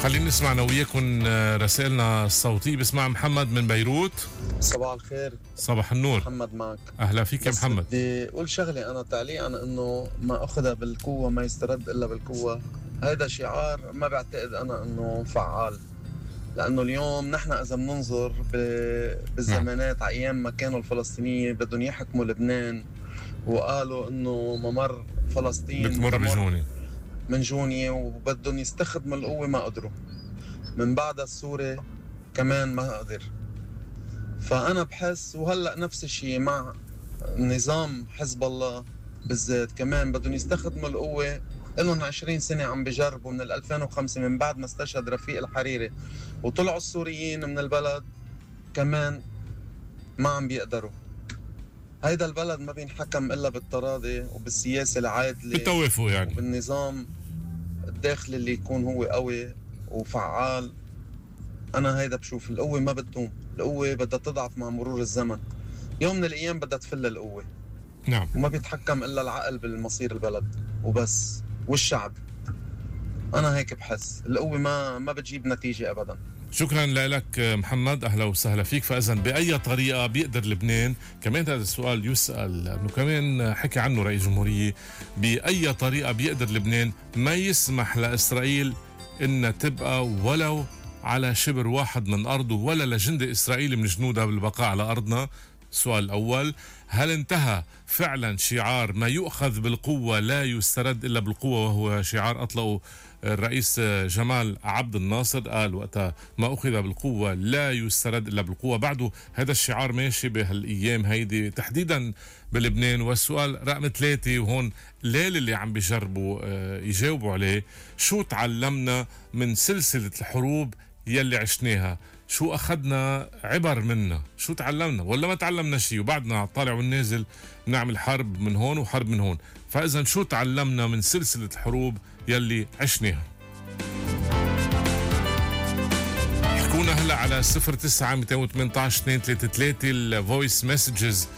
خلينا نسمع أنا وياكم رسائلنا الصوتية. بسمع محمد من بيروت. صباح الخير. صباح النور. محمد معك. أهلا فيك يا محمد. بدي أقول شغلة أنا تعليقا إنه ما أخذ بالقوة ما يسترد إلا بالقوة. هذا شعار ما بعتقد أنا إنه فعال، لأنه اليوم نحن إذا بننظر بالزمانات على أيام ما كانوا الفلسطينيين بدهم يحكموا لبنان وقالوا إنه ممر فلسطين بتمر بجوني من جوني وبدهم يستخدموا القوة، ما قدروا. من بعد السوري كمان ما قدر. فأنا بحس وهلأ نفس الشيء مع نظام حزب الله بالذات، كمان بدهم يستخدموا القوة. لهم 20 سنة عم بجربوا من 2005 من بعد ما استشهد رفيق الحريري وطلعوا السوريين من البلد، كمان ما عم بيقدروا. هيدا البلد ما بينحكم إلا بالتراضي وبالسياسة العادلة بالتوافق يعني، وبالنظام الداخلي اللي يكون هو قوي وفعال. أنا هيدا بشوف القوة ما بتدوم، القوة بدها تضعف مع مرور الزمن. يوم من الأيام بدها تفل القوة. نعم. وما بيتحكم إلا العقل بالمصير البلد وبس، والشعب. أنا هيك بحس القوة ما بتجيب نتيجة أبدا. شكرا لك محمد، أهلا وسهلا فيك. فإذا بأي طريقة بيقدر لبنان، كمان هذا السؤال يسأل أنه كمان حكي عنه رئيس الجمهورية، بأي طريقة بيقدر لبنان ما يسمح لإسرائيل إن تبقى ولو على شبر واحد من أرضه ولا لجندة إسرائيلي من جنودها بالبقاء على أرضنا؟ السؤال الأول. هل انتهى فعلا شعار ما يؤخذ بالقوة لا يسترد إلا بالقوة، وهو شعار أطلقه الرئيس جمال عبد الناصر؟ قال وقتها ما أخذ بالقوة لا يسترد إلا بالقوة. بعده هذا الشعار ماشي بهالأيام هيدي تحديدا بلبنان. والسؤال رقم 3، وهون ليل اللي عم بيجربوا يجاوبوا عليه: شو تعلمنا من سلسلة الحروب يلي عشناها؟ شو أخذنا عبر منها؟ شو تعلمنا ولا ما تعلمنا شيء وبعدنا على الطالع والنازل نعمل حرب من هون وحرب من هون؟ فإذا شو تعلمنا من سلسلة الحروب يلي عشناها؟ حكونا هلا على 09-218-233 الفويس مسجز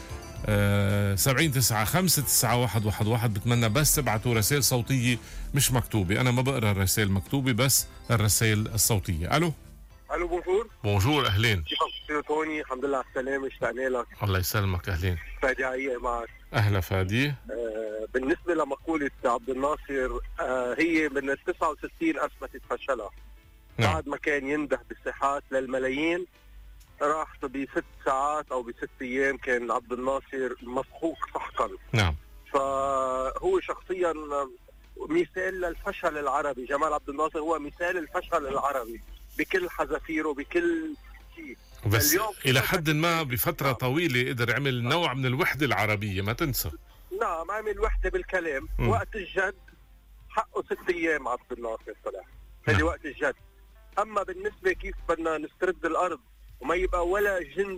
70959111. بتمنى بس تبعتوا رسائل صوتية مش مكتوبة. أنا ما بقرأ الرسائل المكتوبة، بس الرسائل الصوتية. ألو بونجور. بونجور، أهلين. كيفك توني؟ الحمد لله على السلامة، اشتقنا لك. الله يسلمك، أهلين. فادي عيق معك. أهلا فادي. بالنسبة لمقولة عبد الناصر، هي من 69 أثبتت فشلها. نعم. بعد ما كان ينده بالساحات للملايين، راح ب6 ساعات أو ب6 أيام كان عبد الناصر مسحوق سحقا. نعم. فهو شخصيا مثال للفشل العربي. جمال عبد الناصر هو مثال الفشل العربي بكل حذافيره بكل شيء. بس إلى حد ما بفترة طويلة قدر عمل نوع من الوحدة العربية، ما تنسى. نعم، عمل وحدة بالكلام. وقت الجد حقه 6 أيام عبد الناصر صلاح. هذه وقت الجد. أما بالنسبة كيف بدنا نسترد الأرض وما يبقى ولا جند